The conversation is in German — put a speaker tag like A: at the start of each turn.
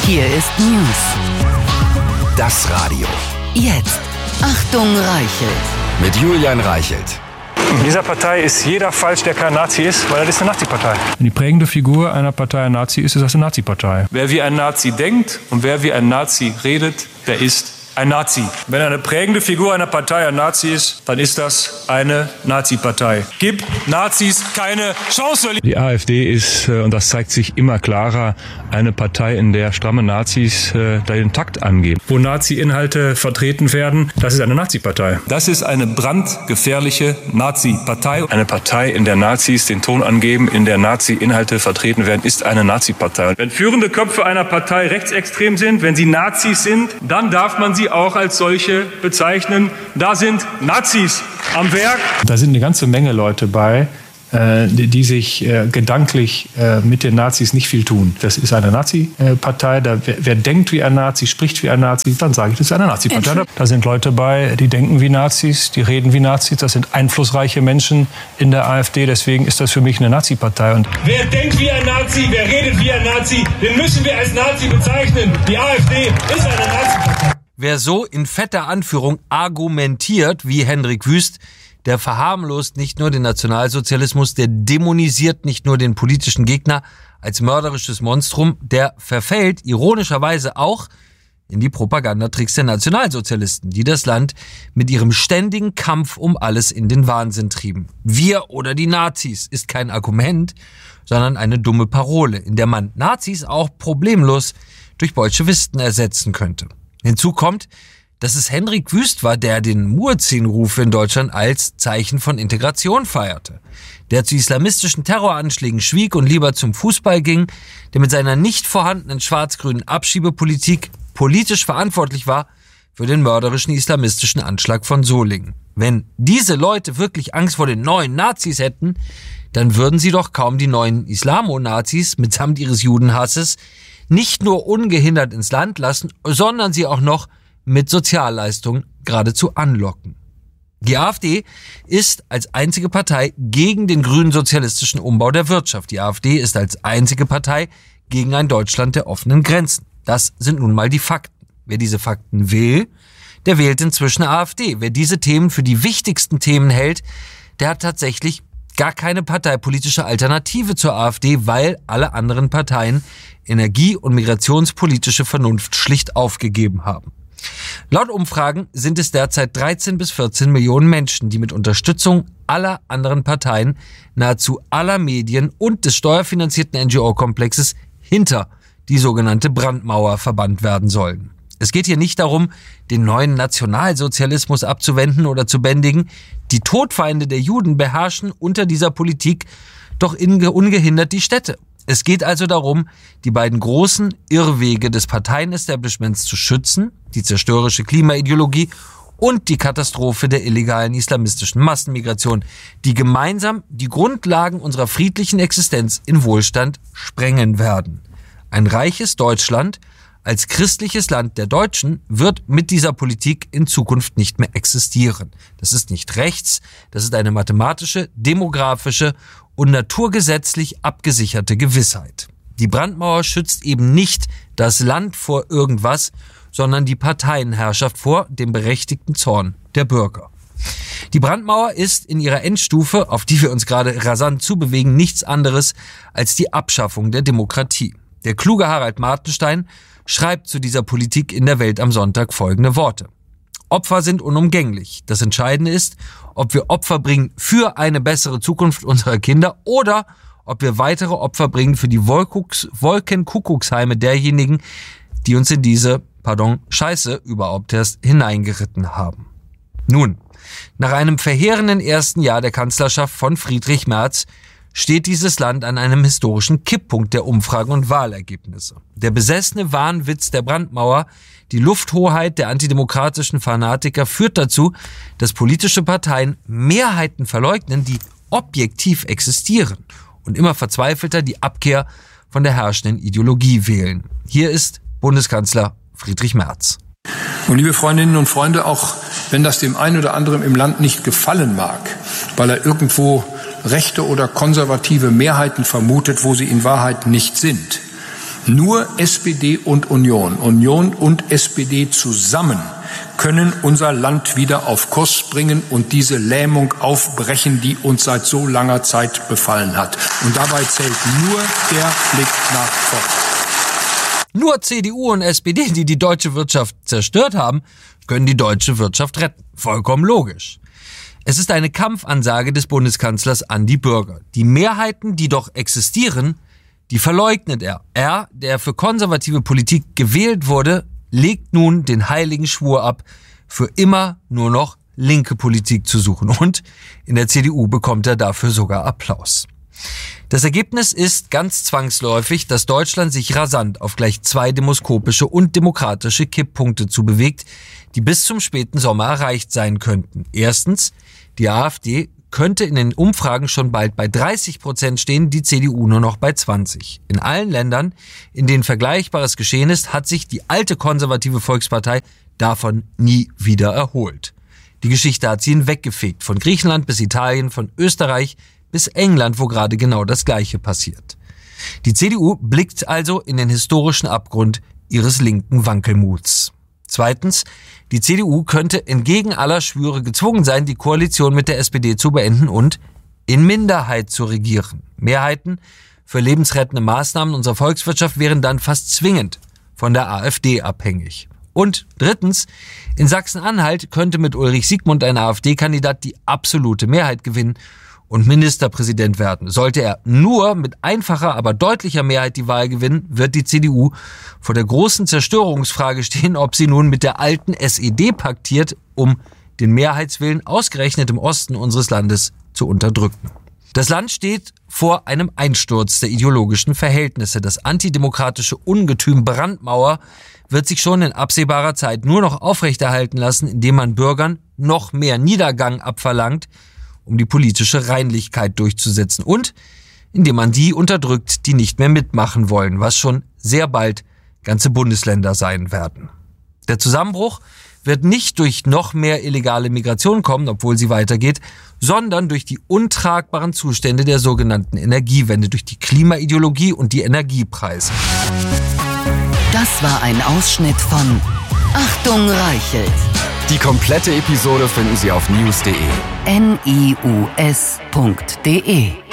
A: Hier ist News.
B: Das Radio.
A: Jetzt. Achtung, Reichelt.
B: Mit Julian Reichelt.
C: In dieser Partei ist jeder falsch, der kein Nazi ist, weil das ist eine Nazi-Partei.
D: Wenn die prägende Figur einer Partei ein Nazi ist, ist das eine Nazi-Partei.
E: Wer wie ein Nazi denkt und wer wie ein Nazi redet, der ist ein Nazi. Wenn eine prägende Figur einer Partei ein Nazi ist, dann ist das eine Nazi-Partei. Gib Nazis keine Chance.
D: Die AfD ist, und das zeigt sich immer klarer, eine Partei, in der stramme Nazis den Takt angeben. Wo Nazi-Inhalte vertreten werden, das ist eine Nazi-Partei.
E: Das ist eine brandgefährliche Nazi-Partei. Eine Partei, in der Nazis den Ton angeben, in der Nazi-Inhalte vertreten werden, ist eine Nazi-Partei. Wenn führende Köpfe einer Partei rechtsextrem sind, wenn sie Nazis sind, dann darf man sie auch als solche bezeichnen. Da sind Nazis am Werk.
D: Da sind eine ganze Menge Leute bei, die sich gedanklich mit den Nazis nicht viel tun. Das ist eine Nazi-Partei. Wer denkt wie ein Nazi, spricht wie ein Nazi, dann sage ich, das ist eine Nazi-Partei. Da sind Leute bei, die denken wie Nazis, die reden wie Nazis. Das sind einflussreiche Menschen in der AfD. Deswegen ist das für mich eine Nazi-Partei. Und
E: wer denkt wie ein Nazi, wer redet wie ein Nazi, den müssen wir als Nazi bezeichnen. Die AfD ist eine Nazi-Partei.
F: Wer so in fetter Anführung argumentiert wie Hendrik Wüst, der verharmlost nicht nur den Nationalsozialismus, der dämonisiert nicht nur den politischen Gegner als mörderisches Monstrum, der verfällt ironischerweise auch in die Propagandatricks der Nationalsozialisten, die das Land mit ihrem ständigen Kampf um alles in den Wahnsinn trieben. Wir oder die Nazis ist kein Argument, sondern eine dumme Parole, in der man Nazis auch problemlos durch Bolschewisten ersetzen könnte. Hinzu kommt, dass es Hendrik Wüst war, der den Muezzin-Ruf in Deutschland als Zeichen von Integration feierte, der zu islamistischen Terroranschlägen schwieg und lieber zum Fußball ging, der mit seiner nicht vorhandenen schwarz-grünen Abschiebepolitik politisch verantwortlich war für den mörderischen islamistischen Anschlag von Solingen. Wenn diese Leute wirklich Angst vor den neuen Nazis hätten, dann würden sie doch kaum die neuen Islamo-Nazis mitsamt ihres Judenhasses nicht nur ungehindert ins Land lassen, sondern sie auch noch mit Sozialleistungen geradezu anlocken. Die AfD ist als einzige Partei gegen den grünen sozialistischen Umbau der Wirtschaft. Die AfD ist als einzige Partei gegen ein Deutschland der offenen Grenzen. Das sind nun mal die Fakten. Wer diese Fakten will, der wählt inzwischen AfD. Wer diese Themen für die wichtigsten Themen hält, der hat tatsächlich gar keine parteipolitische Alternative zur AfD, weil alle anderen Parteien energie- und migrationspolitische Vernunft schlicht aufgegeben haben. Laut Umfragen sind es derzeit 13 bis 14 Millionen Menschen, die mit Unterstützung aller anderen Parteien, nahezu aller Medien und des steuerfinanzierten NGO-Komplexes hinter die sogenannte Brandmauer verbannt werden sollen. Es geht hier nicht darum, den neuen Nationalsozialismus abzuwenden oder zu bändigen. Die Todfeinde der Juden beherrschen unter dieser Politik doch ungehindert die Städte. Es geht also darum, die beiden großen Irrwege des Parteienestablishments zu schützen, die zerstörerische Klimaideologie und die Katastrophe der illegalen islamistischen Massenmigration, die gemeinsam die Grundlagen unserer friedlichen Existenz in Wohlstand sprengen werden. Ein reiches Deutschland als christliches Land der Deutschen wird mit dieser Politik in Zukunft nicht mehr existieren. Das ist nicht rechts, das ist eine mathematische, demografische und naturgesetzlich abgesicherte Gewissheit. Die Brandmauer schützt eben nicht das Land vor irgendwas, sondern die Parteienherrschaft vor dem berechtigten Zorn der Bürger. Die Brandmauer ist in ihrer Endstufe, auf die wir uns gerade rasant zubewegen, nichts anderes als die Abschaffung der Demokratie. Der kluge Harald Martenstein schreibt zu dieser Politik in der Welt am Sonntag folgende Worte. Opfer sind unumgänglich. Das Entscheidende ist, ob wir Opfer bringen für eine bessere Zukunft unserer Kinder oder ob wir weitere Opfer bringen für die Wolkenkuckucksheime derjenigen, die uns in diese, Scheiße überhaupt erst hineingeritten haben. Nun, nach einem verheerenden ersten Jahr der Kanzlerschaft von Friedrich Merz steht dieses Land an einem historischen Kipppunkt der Umfragen und Wahlergebnisse. Der besessene Wahnwitz der Brandmauer, die Lufthoheit der antidemokratischen Fanatiker führt dazu, dass politische Parteien Mehrheiten verleugnen, die objektiv existieren und immer verzweifelter die Abkehr von der herrschenden Ideologie wählen. Hier ist Bundeskanzler Friedrich Merz.
G: Und liebe Freundinnen und Freunde, auch wenn das dem einen oder anderen im Land nicht gefallen mag, weil er irgendwo rechte oder konservative Mehrheiten vermutet, wo sie in Wahrheit nicht sind. Nur SPD und Union und SPD zusammen können unser Land wieder auf Kurs bringen und diese Lähmung aufbrechen, die uns seit so langer Zeit befallen hat. Und dabei zählt nur der Blick nach vorn.
F: Nur CDU und SPD, die die deutsche Wirtschaft zerstört haben, können die deutsche Wirtschaft retten. Vollkommen logisch. Es ist eine Kampfansage des Bundeskanzlers an die Bürger. Die Mehrheiten, die doch existieren, die verleugnet er. Er, der für konservative Politik gewählt wurde, legt nun den heiligen Schwur ab, für immer nur noch linke Politik zu suchen. Und in der CDU bekommt er dafür sogar Applaus. Das Ergebnis ist ganz zwangsläufig, dass Deutschland sich rasant auf gleich 2 demoskopische und demokratische Kipppunkte zubewegt, die bis zum späten Sommer erreicht sein könnten. Erstens, die AfD könnte in den Umfragen schon bald bei 30% stehen, die CDU nur noch bei 20%. In allen Ländern, in denen Vergleichbares geschehen ist, hat sich die alte konservative Volkspartei davon nie wieder erholt. Die Geschichte hat sie hinweggefegt, von Griechenland bis Italien, von Österreich bis England, wo gerade genau das Gleiche passiert. Die CDU blickt also in den historischen Abgrund ihres linken Wankelmuts. Zweitens, die CDU könnte entgegen aller Schwüre gezwungen sein, die Koalition mit der SPD zu beenden und in Minderheit zu regieren. Mehrheiten für lebensrettende Maßnahmen unserer Volkswirtschaft wären dann fast zwingend von der AfD abhängig. Und drittens, in Sachsen-Anhalt könnte mit Ulrich Siegmund ein AfD-Kandidat die absolute Mehrheit gewinnen und Ministerpräsident werden. Sollte er nur mit einfacher, aber deutlicher Mehrheit die Wahl gewinnen, wird die CDU vor der großen Zerstörungsfrage stehen, ob sie nun mit der alten SED paktiert, um den Mehrheitswillen ausgerechnet im Osten unseres Landes zu unterdrücken. Das Land steht vor einem Einsturz der ideologischen Verhältnisse. Das antidemokratische Ungetüm Brandmauer wird sich schon in absehbarer Zeit nur noch aufrechterhalten lassen, indem man Bürgern noch mehr Niedergang abverlangt, um die politische Reinlichkeit durchzusetzen und indem man die unterdrückt, die nicht mehr mitmachen wollen, was schon sehr bald ganze Bundesländer sein werden. Der Zusammenbruch wird nicht durch noch mehr illegale Migration kommen, obwohl sie weitergeht, sondern durch die untragbaren Zustände der sogenannten Energiewende, durch die Klimaideologie und die Energiepreise.
A: Das war ein Ausschnitt von Achtung Reichelt.
B: Die komplette Episode finden Sie auf news.de.
A: NIUS.de